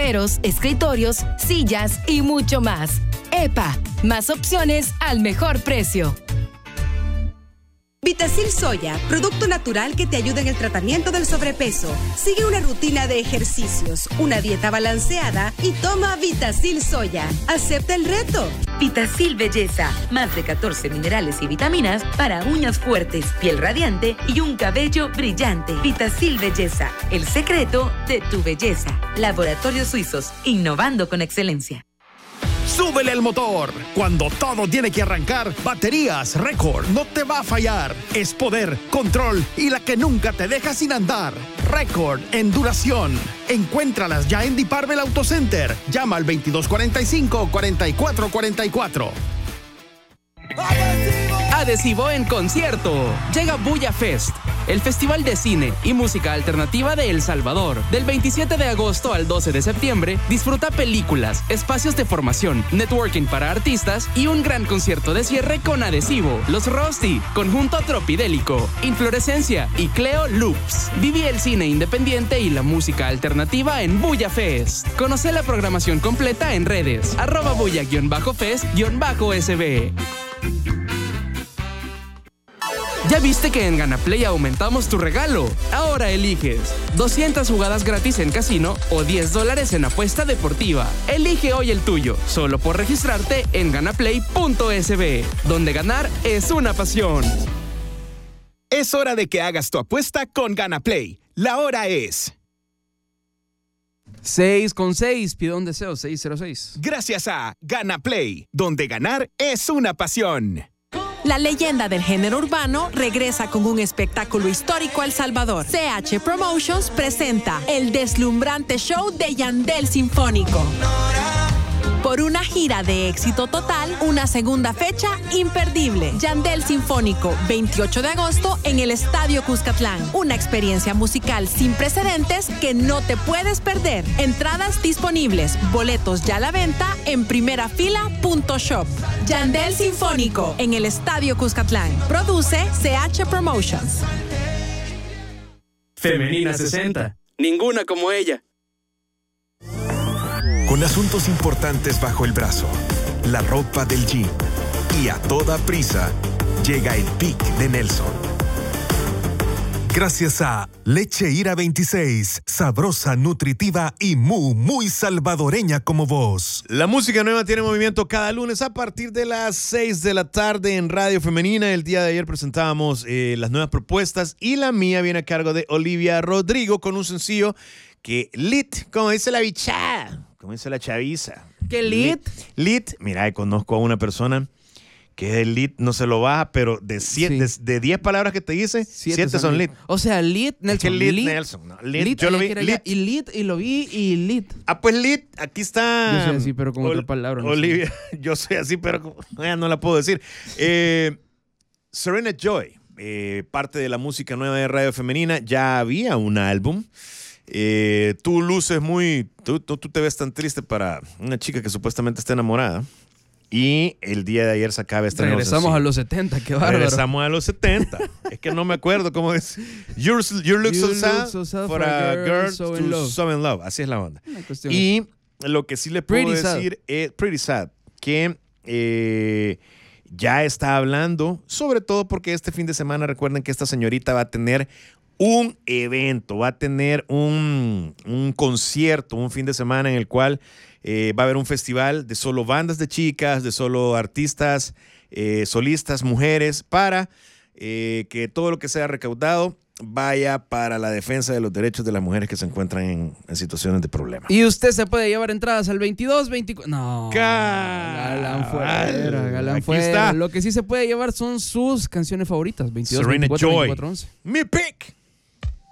llaveros, escritorios, sillas y mucho más. EPA, más opciones al mejor precio. Vitacil Soya, producto natural que te ayuda en el tratamiento del sobrepeso. Sigue una rutina de ejercicios, una dieta balanceada y toma Vitacil Soya. Acepta el reto. Vitacil Belleza, más de 14 minerales y vitaminas para uñas fuertes, piel radiante y un cabello brillante. Vitacil Belleza, el secreto de tu belleza. Laboratorios Suizos, innovando con excelencia. ¡Súbele el motor! Cuando todo tiene que arrancar, Baterías Record no te va a fallar. Es poder, control y la que nunca te deja sin andar. Record en duración. Encuéntralas ya en Diparvel Auto Center. Llama al 2245-4444. Adhesivo en concierto. Llega Bulla Fest, el festival de cine y música alternativa de El Salvador. Del 27 de agosto al 12 de septiembre, disfruta películas, espacios de formación, networking para artistas y un gran concierto de cierre con Adhesivo, Los Rosti, Conjunto Tropidélico, Inflorescencia y Cleo Loops. Vive el cine independiente y la música alternativa en Bulla Fest. Conoce la programación completa en redes, @bulla-fest-sb. ¿Ya viste que en Ganaplay aumentamos tu regalo? Ahora eliges 200 jugadas gratis en casino o $10 en apuesta deportiva. Elige hoy el tuyo, solo por registrarte en ganaplay.sb, donde ganar es una pasión. Es hora de que hagas tu apuesta con Ganaplay. La hora es 6:06, pido un deseo, 606. gracias a Ganaplay, donde ganar es una pasión. La leyenda del género urbano regresa con un espectáculo histórico a El Salvador. CH Promotions presenta el deslumbrante show de Yandel Sinfónico. Por una gira de éxito total, una segunda fecha imperdible. Yandel Sinfónico, 28 de agosto en el Estadio Cuscatlán. Una experiencia musical sin precedentes que no te puedes perder. Entradas disponibles, boletos ya a la venta en primerafila.shop. Yandel Sinfónico en el Estadio Cuscatlán. Produce CH Promotions. Femenina 60. Ninguna como ella. Con asuntos importantes bajo el brazo, la ropa del gym y a toda prisa, llega el pick de Nelson. Gracias a Leche Ira 26, sabrosa, nutritiva y muy salvadoreña como vos. La música nueva tiene movimiento cada lunes a partir de las 6 de la tarde en Radio Femenina. El día de ayer presentábamos las nuevas propuestas y la mía viene a cargo de Olivia Rodrigo con un sencillo que lit, como dice la bichada. Como dice la chaviza. ¿Qué lit? Lit. Mira, conozco a una persona que el lit no se lo baja, pero de 10 palabras que te dice, 7 son lit. O sea, lit, Nelson. ¿Qué lit, Nelson? No, lit, yo lo vi. Lit. Y lit, y lo vi, y lit. Ah, pues lit, aquí está. Yo soy así, pero con otra palabra. No Olivia, yo soy así, pero no la puedo decir. Serena Joy, parte de la música nueva de Radio Femenina. Ya había un álbum. Tú luces tú te ves tan triste para una chica que supuestamente está enamorada y el día de ayer sacaba esta Regresamos a los 70, qué bárbaro. Regresamos a los 70. Es que no me acuerdo cómo es. You look so sad for a girl so in love. Así es la onda. Y lo que sí le puedo decir es Pretty Sad, que ya está hablando, sobre todo porque este fin de semana recuerden que esta señorita va a tener un evento, va a tener un concierto, un fin de semana en el cual va a haber un festival de solo bandas de chicas, de solo artistas, solistas, mujeres, para que todo lo que sea recaudado vaya para la defensa de los derechos de las mujeres que se encuentran en situaciones de problema. Y usted se puede llevar entradas al 22, 24... No, galán fuera. Está. Lo que sí se puede llevar son sus canciones favoritas, 22, Serena 24, Joy. 24, 11. Mi pick.